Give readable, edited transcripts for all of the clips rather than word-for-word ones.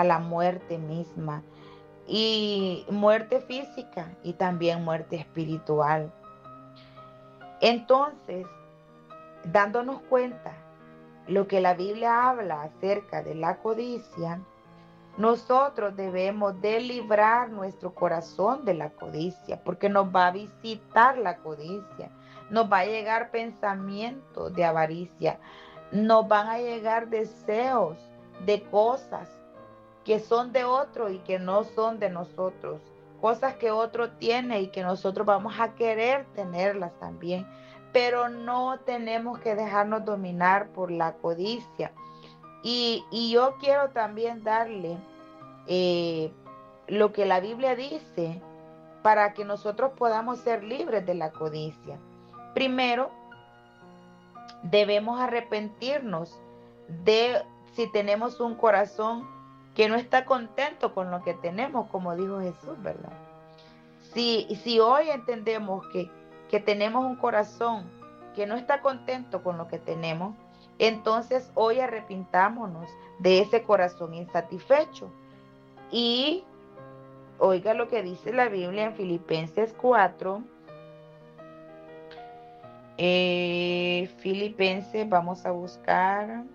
a la muerte misma, y muerte física y también muerte espiritual. Entonces, dándonos cuenta lo que la Biblia habla acerca de la codicia, nosotros debemos de librar nuestro corazón de la codicia, porque nos va a visitar la codicia, nos va a llegar pensamientos de avaricia, nos van a llegar deseos de cosas que son de otro y que no son de nosotros, cosas que otro tiene y que nosotros vamos a querer tenerlas también, pero no tenemos que dejarnos dominar por la codicia. Y yo quiero también darle eh, lo que la Biblia dice para que nosotros podamos ser libres de la codicia. Primero, debemos arrepentirnos de si tenemos un corazón que no está contento con lo que tenemos, como dijo Jesús, ¿verdad? Si hoy entendemos que tenemos un corazón que no está contento con lo que tenemos, entonces hoy arrepintámonos de ese corazón insatisfecho. Y oiga lo que dice la Biblia en Filipenses 4. Filipenses, vamos a buscar.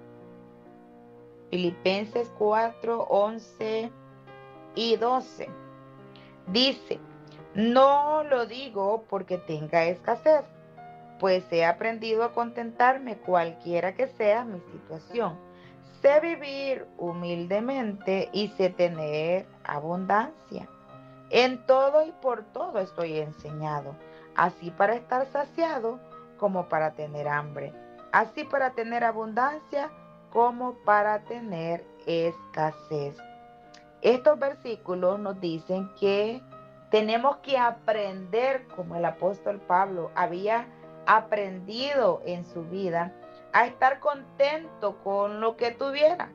Filipenses 4, 11 y 12. Dice, no lo digo porque tenga escasez, pues he aprendido a contentarme cualquiera que sea mi situación. Sé vivir humildemente y sé tener abundancia. En todo y por todo estoy enseñado, así para estar saciado como para tener hambre, así para tener abundancia como para tener escasez. Estos versículos nos dicen que tenemos que aprender, como el apóstol Pablo había aprendido en su vida, a estar contento con lo que tuviera.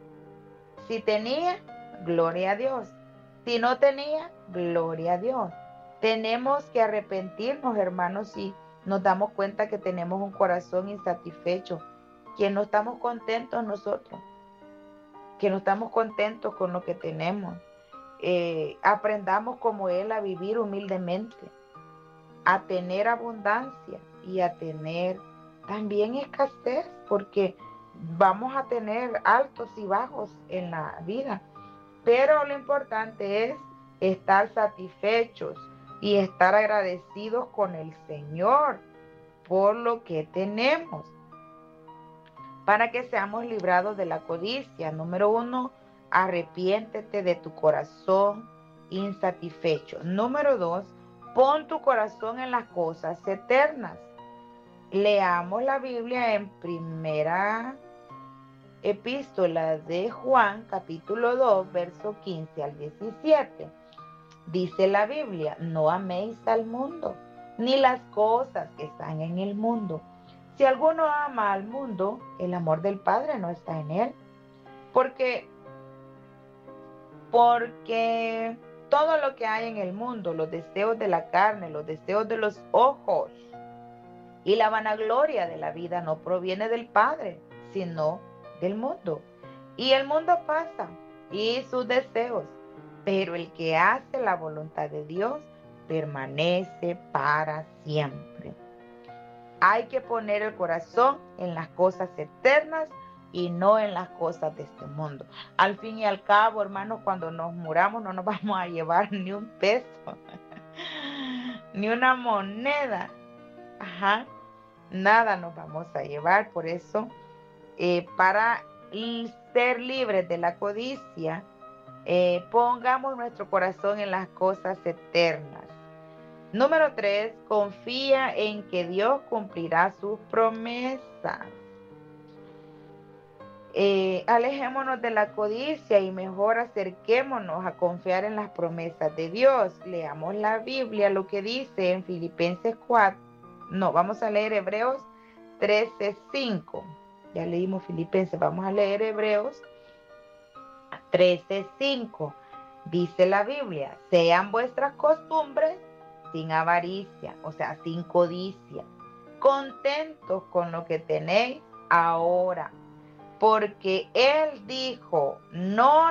Si tenía, gloria a Dios. Si no tenía, gloria a Dios. Tenemos que arrepentirnos, hermanos, si nos damos cuenta que tenemos un corazón insatisfecho, que no estamos contentos nosotros, que no estamos contentos con lo que tenemos. Aprendamos como Él a vivir humildemente, a tener abundancia y a tener también escasez, porque vamos a tener altos y bajos en la vida. Pero lo importante es estar satisfechos y estar agradecidos con el Señor por lo que tenemos, para que seamos librados de la codicia. Número 1, arrepiéntete de tu corazón insatisfecho. Número 2, pon tu corazón en las cosas eternas. Leamos la Biblia en primera epístola de Juan, capítulo 2, verso 15 al 17. Dice la Biblia, no améis al mundo, ni las cosas que están en el mundo. Si alguno ama al mundo, el amor del Padre no está en él. Porque todo lo que hay en el mundo, los deseos de la carne, los deseos de los ojos y la vanagloria de la vida no proviene del Padre, sino del mundo. Y el mundo pasa y sus deseos, pero el que hace la voluntad de Dios permanece para siempre. Hay que poner el corazón en las cosas eternas y no en las cosas de este mundo. Al fin y al cabo, hermanos, cuando nos muramos no nos vamos a llevar ni un peso, ni una moneda. Ajá, nada nos vamos a llevar. Por eso, para ser libres de la codicia, pongamos nuestro corazón en las cosas eternas. Número 3, confía en que Dios cumplirá sus promesas. Alejémonos de la codicia y mejor acerquémonos a confiar en las promesas de Dios. Leamos la Biblia, lo que dice en Filipenses 4. No, vamos a leer Hebreos 13:5. Ya leímos Filipenses, vamos a leer Hebreos 13:5. Dice la Biblia, sean vuestras costumbres sin avaricia, o sea, sin codicia, contentos con lo que tenéis ahora, porque Él dijo, no